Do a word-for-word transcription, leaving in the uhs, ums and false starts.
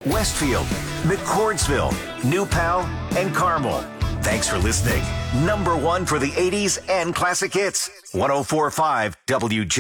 Westfield, McCordsville, New Pal, and Carmel. Thanks for listening. Number one for the eighties and classic hits. one oh four point five W J.